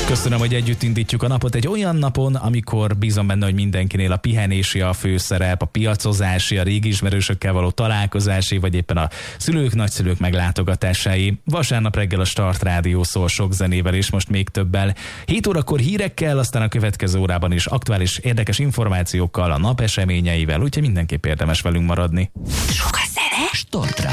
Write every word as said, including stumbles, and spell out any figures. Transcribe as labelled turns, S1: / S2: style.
S1: Köszönöm, hogy együtt indítjuk a napot egy olyan napon, amikor bízom benne, hogy mindenkinél a pihenési a főszerep, a piacozási, a régi ismerősökkel való találkozási, vagy éppen a szülők, nagyszülők meglátogatásái. Vasárnap reggel a Start Rádió szól sok zenével és most még többel. hét órakor hírekkel, aztán a következő órában is aktuális, érdekes információkkal, a nap eseményeivel, úgyhogy mindenképp érdemes velünk maradni.
S2: Sok a zene. Start